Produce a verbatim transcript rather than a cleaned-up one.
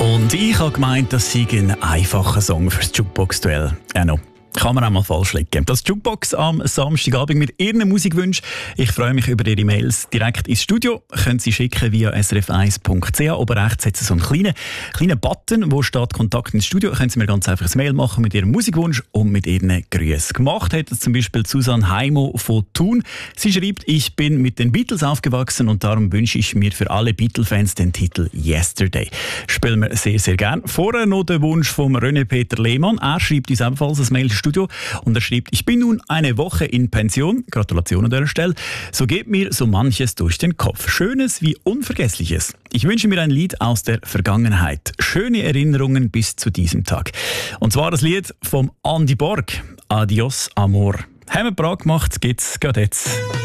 Und ich habe gemeint, das sei ein einfacher Song fürs Jukebox-Duell. Ja, no. Kann man auch mal falsch liegen. Das Jukebox am Samstagabend mit Ihren Musikwünschen. Ich freue mich über Ihre Mails direkt ins Studio. Können Sie schicken via s r f eins punkt c h. Oben rechts hat es so einen kleinen, kleinen Button, wo steht Kontakt ins Studio. Können Sie mir ganz einfach ein Mail machen mit Ihrem Musikwunsch und mit Ihren Grüßen. Gemacht hat es zum Beispiel Susanne Heimo von Thun. Sie schreibt, ich bin mit den Beatles aufgewachsen und darum wünsche ich mir für alle Beatle-Fans den Titel Yesterday. Spielen wir sehr, sehr gern. Vorher noch der Wunsch von René Peter Lehmann. Er schreibt uns ebenfalls ein Mail Studio und er schreibt, ich bin nun eine Woche in Pension, Gratulation an dieser Stelle, so geht mir so manches durch den Kopf, Schönes wie Unvergessliches. Ich wünsche mir ein Lied aus der Vergangenheit, schöne Erinnerungen bis zu diesem Tag. Und zwar das Lied vom Andy Borg, Adios Amor. Haben wir bereit gemacht, geht's gerade jetzt.